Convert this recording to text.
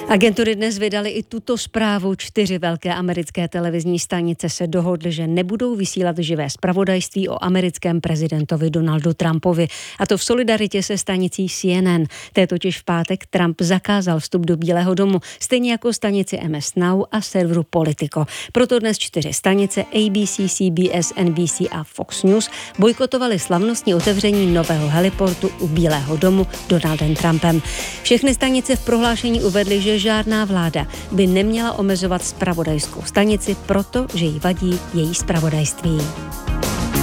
Agentury dnes vydali i tuto zprávu. 4 velké americké televizní stanice se dohodly, že nebudou vysílat živé zpravodajství o americkém prezidentovi Donaldu Trumpovi. A to v solidaritě se stanicí CNN. Té totiž v pátek Trump zakázal vstup do Bílého domu, stejně jako stanici MS Now a serveru Politico. Proto dnes 4 stanice ABC, CBS, NBC a Fox News bojkotovaly slavnostní otevření nového heliportu u Bílého domu Donaldem Trumpem. Všechny stanice v prohlášení uvedly, že žádná vláda by neměla omezovat zpravodajskou stanici, protože jí vadí její zpravodajství.